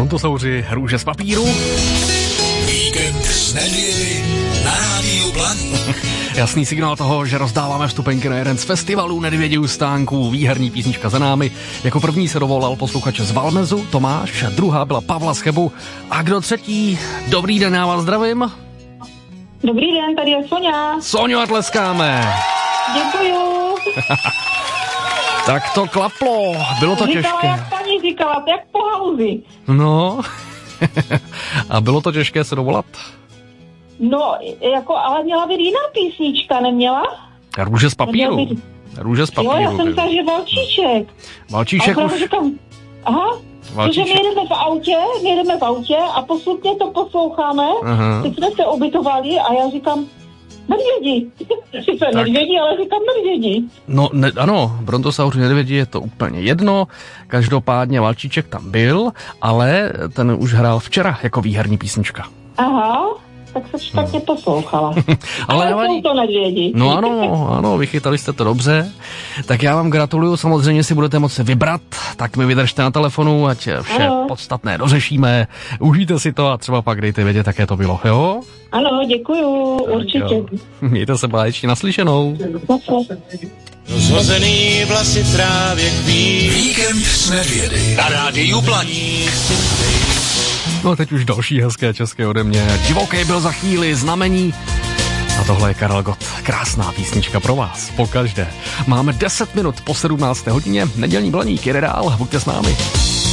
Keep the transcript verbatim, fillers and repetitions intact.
Brontosauři, Růže z papíru. Víkend s Nedvědy na rádiu Blaník. Jasný signál toho, že rozdáváme vstupenky na jeden z festivalů Nedvědí u stánků. Výherní písnička za námi. Jako první se dovolal posluchač z Valmezu, Tomáš, druhá byla Pavla z Chebu. A kdo třetí? Dobrý den, já vás zdravím. Dobrý den, tady je Soňa. Soňo, a tleskáme. Děkuju. Tak to klaplo, bylo to říkala, těžké. jak paní říkala, jak po hauzi. No, a bylo to těžké se dovolat? No, jako, ale měla být jiná písnička, neměla? Růže z papíru. Být... Růže z papíru. Jo, já jsem myslela, že Valčíček. Valčíček a už... říkám, aha, Valčíček. protože my jedeme v autě, my jedeme v autě a postupně to posloucháme. Aha. Teď jsme se ubytovali a já říkám, medvědi. Sice medvědi, ale říkám medvědi. No, ne, ano, Brontosauři, Nedvědi je to úplně jedno. Každopádně Valčíček tam byl, ale ten už hrál včera jako výherní písnička. Aha, tak se špatně poslouchala. ale ale nevadí. jsou to nedvědi. No ano, ano, vychytali jste to dobře. Tak já vám gratuluju, samozřejmě si budete moci vybrat, tak mi vydržte na telefonu, ať vše ano. podstatné dořešíme. Užijte si to a třeba pak dejte vědět, jaké to bylo, jo? Ano, děkuju, určitě. Jo. Mějte se báječně, naslyšenou. Rozhozený vlasy v trávě kví. Víkend s Nedvědy na rádiu Blaník. No a teď už další hezké české ode mě. Divoký byl za chvíli, Znamení. A tohle je Karel Gott. Krásná písnička pro vás, pokaždé. Máme deset minut po sedmnácté hodině. Nedělní Blaník jede dál, buďte s námi.